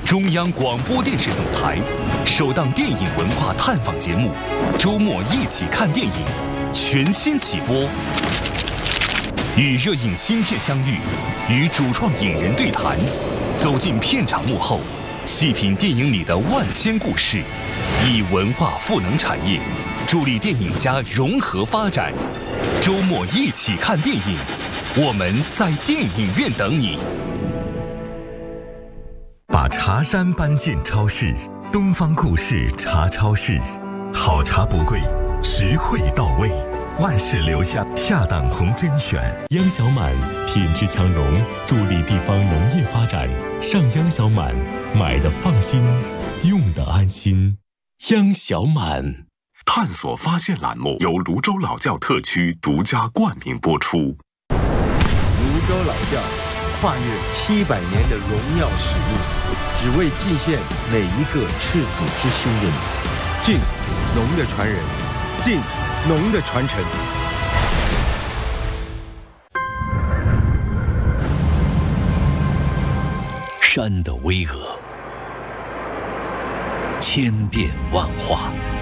中央广播电视总台首档电影文化探访节目《周末一起看电影》全新起播，与热映新片相遇，与主创影人对谈，走进片场幕后，细品电影里的万千故事，以文化赋能产业，助力电影家融合发展。周末一起看电影，我们在电影院等你。 把茶山搬进超市，东方故事茶超市，好茶不贵，实惠到位，万事留下恰当红甄选。 央小满品质强农，助力地方农业发展。上央小满，买的放心，用的安心。央小满探索发现栏目由泸州老窖特区独家冠名播出。 泸州老窖跨越700年的荣耀使命，只为敬献每一个赤子之心人。敬农的传人，敬农的传承。 山的巍峨，千变万化，